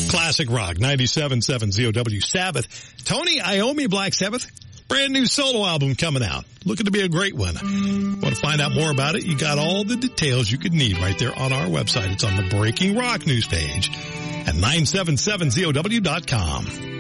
Classic rock, 97.7 ZOW. Sabbath. Tony Iommi, Black Sabbath. Brand new solo album coming out. Looking to be a great one. Want to find out more about it? You got all the details you could need right there on our website. It's on the Breaking Rock news page at 977ZOW.com.